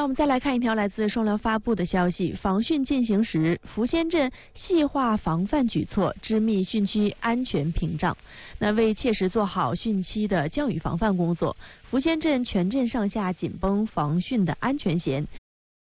我们再来看一条来自双辽发布的消息：防汛进行时，福仙镇细化防范举措，织密汛期安全屏障。那为切实做好汛期的降雨防范工作，福仙镇全镇上下紧绷防汛的安全弦，